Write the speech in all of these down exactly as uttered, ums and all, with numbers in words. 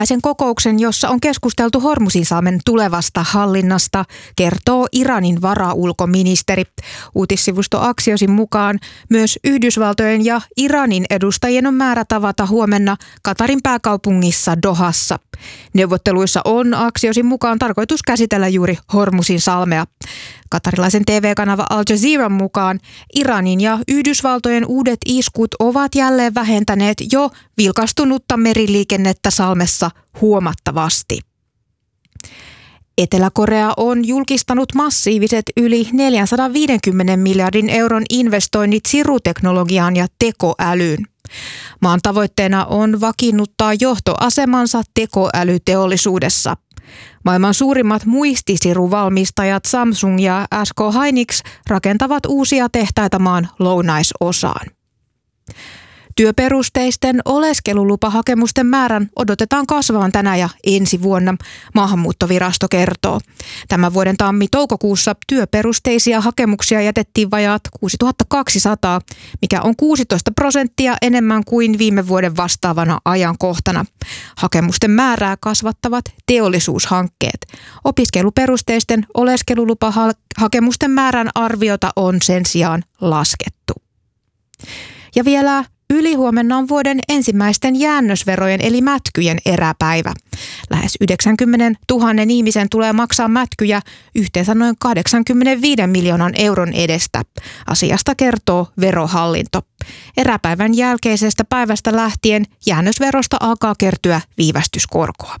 Sen kokouksen, jossa on keskusteltu Hormuzinsalmen tulevasta hallinnasta, kertoo Iranin varaulkoministeri. Uutissivusto Axiosin mukaan myös Yhdysvaltojen ja Iranin edustajien on määrä tavata huomenna Katarin pääkaupungissa Dohassa. Neuvotteluissa on Axiosin mukaan tarkoitus käsitellä juuri Hormuzinsalmea. Katarilaisen T V-kanava Al Jazeeran mukaan Iranin ja Yhdysvaltojen uudet iskut ovat jälleen vähentäneet jo vilkastunutta meriliikennettä salmessa huomattavasti. Etelä-Korea on julkistanut massiiviset yli neljäsataaviisikymmentä miljardin euron investoinnit siruteknologiaan ja tekoälyyn. Maan tavoitteena on vakiinnuttaa johtoasemansa tekoälyteollisuudessa. Maailman suurimmat muistisiruvalmistajat Samsung ja S K Hynix rakentavat uusia tehtaita maan lounaisosaan. Työperusteisten oleskelulupahakemusten määrän odotetaan kasvavan tänä ja ensi vuonna, Maahanmuuttovirasto kertoo. Tämän vuoden tammi-toukokuussa työperusteisia hakemuksia jätettiin vajaat kuusituhattakaksisataa, mikä on kuusitoista prosenttia enemmän kuin viime vuoden vastaavana ajankohtana. Hakemusten määrää kasvattavat teollisuushankkeet. Opiskeluperusteisten oleskelulupahakemusten määrän arviota on sen sijaan laskettu. Ja vielä ylihuomenna on vuoden ensimmäisten jäännösverojen eli mätkyjen eräpäivä. Lähes yhdeksänkymmentätuhatta ihmisen tulee maksaa mätkyjä yhteensä noin kahdeksankymmentäviisi miljoonan euron edestä. Asiasta kertoo Verohallinto. Eräpäivän jälkeisestä päivästä lähtien jäännösverosta alkaa kertyä viivästyskorkoa.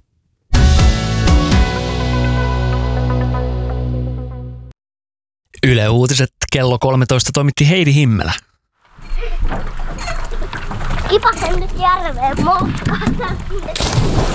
Yle Uutiset kello kolmetoista toimitti Heidi Himmelä. Kipasen nyt järveen moukkaan.